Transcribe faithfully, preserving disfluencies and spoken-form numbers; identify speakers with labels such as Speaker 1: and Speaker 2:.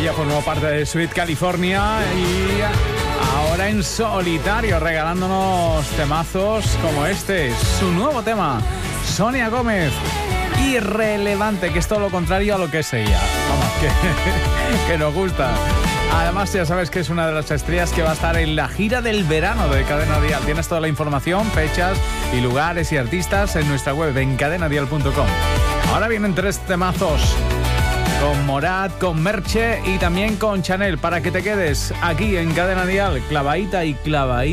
Speaker 1: Ella formó parte de Sweet California y ahora en solitario regalándonos temazos como este, su nuevo tema, Sonia Gómez, Irrelevante, que es todo lo contrario a lo que es ella. Vamos, que, que nos gusta. Además, ya sabes que es una de las estrellas que va a estar en la gira del verano de Cadena Dial. Tienes toda la información, fechas y lugares y artistas en nuestra web en cadena dial punto com. Ahora vienen tres temazos con Morat, con Merche y también con Chanel para que te quedes aquí en Cadena Dial, clavadita y clavadita.